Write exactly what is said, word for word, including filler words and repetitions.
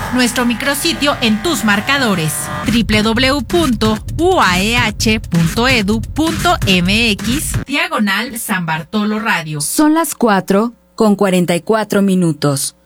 Nuestro micrositio en tus marcadores, doble u doble u doble u punto u a e h punto e d u punto m x, diagonal San Bartolo Radio. Son las cuatro con cuarenta y cuatro minutos.